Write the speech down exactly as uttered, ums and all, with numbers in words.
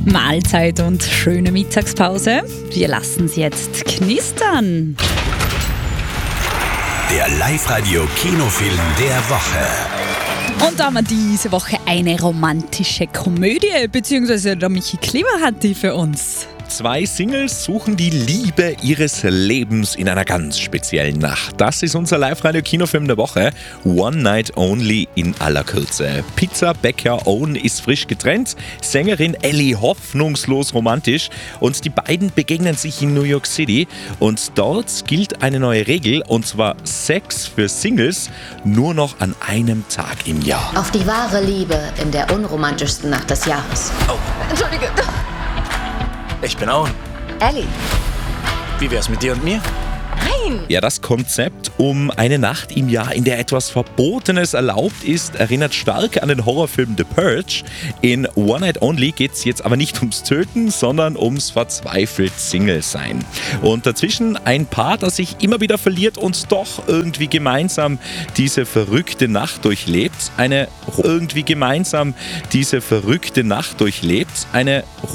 Mahlzeit und schöne Mittagspause. Wir lassen sie jetzt knistern. Der Live-Radio-Kinofilm der Woche. Und da haben wir diese Woche eine romantische Komödie, beziehungsweise der Michi Klima hat die für uns. Zwei Singles suchen die Liebe ihres Lebens in einer ganz speziellen Nacht. Das ist unser Live-Radio-Kinofilm der Woche. One Night Only in aller Kürze. Pizzabäcker Owen ist frisch getrennt, Sängerin Ellie hoffnungslos romantisch und die beiden begegnen sich in New York City. Und dort gilt eine neue Regel, und zwar Sex für Singles nur noch an einem Tag im Jahr. Auf die wahre Liebe in der unromantischsten Nacht des Jahres. Oh, Entschuldige. Ich bin Owen. Ellie. Wie wär's mit dir und mir? Nein! Ja, das Konzept um eine Nacht im Jahr, in der etwas Verbotenes erlaubt ist, erinnert stark an den Horrorfilm The Purge. In One Night Only geht es jetzt aber nicht ums Töten, sondern ums verzweifelt Single-Sein. Und dazwischen ein Paar, das sich immer wieder verliert und doch irgendwie gemeinsam diese verrückte Nacht durchlebt. Eine irgendwie gemeinsam diese verrückte Nacht durchlebt. Eine